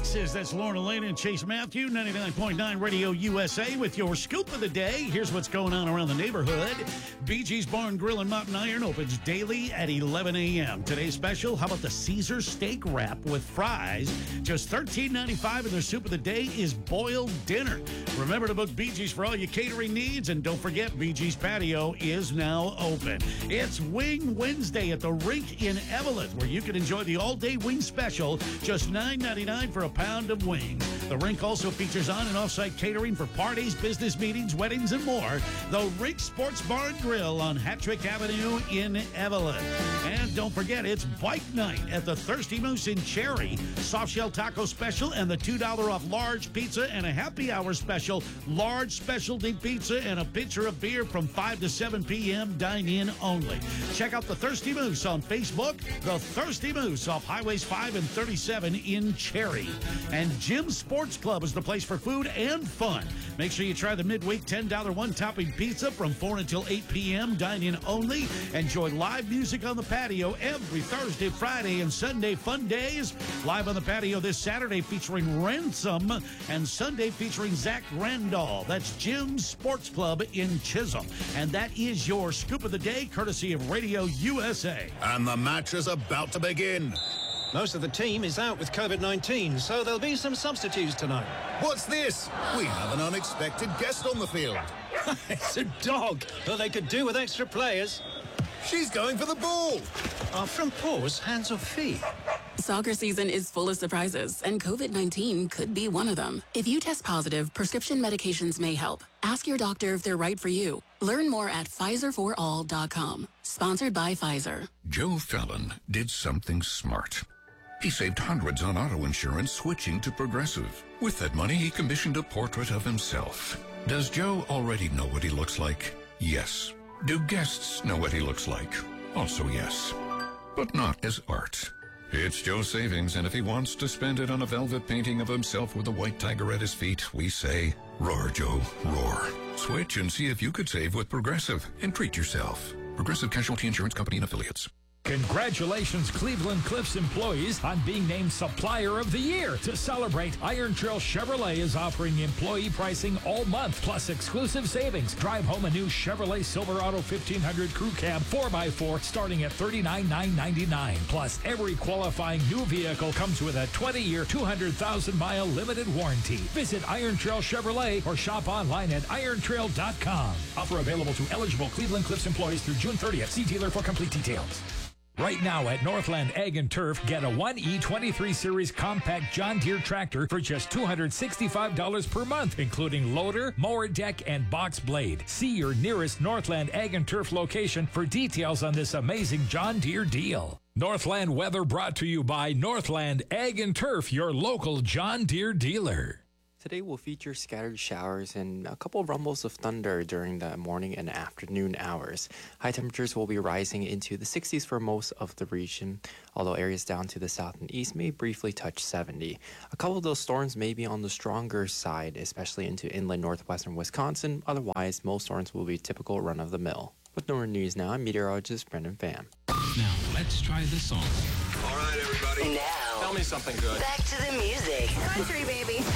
Texas. That's Lorna Lane and Chase Matthew, 99.9 Radio USA with your scoop of the day. Here's what's going on around the neighborhood. Bee Gees Bar and Grill in Mountain Iron opens daily at 11 a.m. Today's special, how about the Caesar steak wrap with fries? Just $13.95, and their soup of the day is boiled dinner. Remember to book Bee Gees for all your catering needs, and don't forget, Bee Gees Patio is now open. It's Wing Wednesday at the Rink in Evelyn, where you can enjoy the all-day wing special, just $9.99 for a pound of wings. The Rink also features on- and off-site catering for parties, business meetings, weddings, and more. The Rink Sports Bar and Grill on Hattrick Avenue in Evelyn. And don't forget, it's Bike Night at the Thirsty Moose in Cherry. Soft shell taco special and the $2 off large pizza and a happy hour special, large specialty pizza and a pitcher of beer from 5 to 7 p.m. Dine-in only. Check out the Thirsty Moose on Facebook. The Thirsty Moose off Highways 5 and 37 in Cherry. And Jim Sports Club is the place for food and fun. Make sure you try the midweek $10 one-topping pizza from 4 until 8 p.m. Dine-in only. Enjoy live music on the patio every Thursday, Friday, and Sunday fun days. Live on the patio this Saturday featuring Ransom and Sunday featuring Zach Randall. That's Jim's Sports Club in Chisholm. And that is your scoop of the day, courtesy of Radio USA. And the match is about to begin. Most of the team is out with COVID-19, so there'll be some substitutes tonight. What's this? We have an unexpected guest on the field. It's a dog. Well, they could do with extra players. She's going for the ball. Are front paws hands or feet? Soccer season is full of surprises, and COVID-19 could be one of them. If you test positive, prescription medications may help. Ask your doctor if they're right for you. Learn more at PfizerForAll.com. Sponsored by Pfizer. Joe Fallon did something smart. He saved hundreds on auto insurance switching to Progressive. With that money, he commissioned a portrait of himself. Does Joe already know what he looks like? Yes. Do guests know what he looks like? Also yes. But not as art. It's Joe's savings, and if he wants to spend it on a velvet painting of himself with a white tiger at his feet, we say, roar, Joe, roar. Switch and see if you could save with Progressive and treat yourself. Progressive Casualty Insurance Company and Affiliates. Congratulations, Cleveland Cliffs employees, on being named Supplier of the Year. To celebrate, Iron Trail Chevrolet is offering employee pricing all month, plus exclusive savings. Drive home a new Chevrolet Silverado 1500 Crew Cab 4x4 starting at $39,999. Plus, every qualifying new vehicle comes with a 20-year, 200,000-mile limited warranty. Visit Iron Trail Chevrolet or shop online at irontrail.com. Offer available to eligible Cleveland Cliffs employees through June 30th. See dealer for complete details. Right now at Northland Ag and Turf, get a 1E23 Series compact John Deere tractor for just $265 per month, including loader, mower deck, and box blade. See your nearest Northland Ag and Turf location for details on this amazing John Deere deal. Northland weather brought to you by Northland Ag and Turf, your local John Deere dealer. Today will feature scattered showers and a couple rumbles of thunder during the morning and afternoon hours. High temperatures will be rising into the 60s for most of the region, although areas down to the south and east may briefly touch 70. A couple of those storms may be on the stronger side, especially into inland northwestern Wisconsin. Otherwise, most storms will be typical run-of-the-mill. With NORA News Now, I'm meteorologist Brendan Pham. Now, let's try this song. All right, everybody. Now, Tell me something good. back to the music. Country, baby.